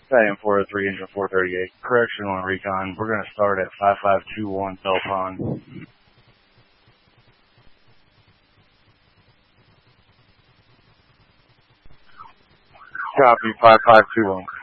Stallion 403, engine 438. Correction on recon. We're going to start at 5521 Belpon. Copy, 5521.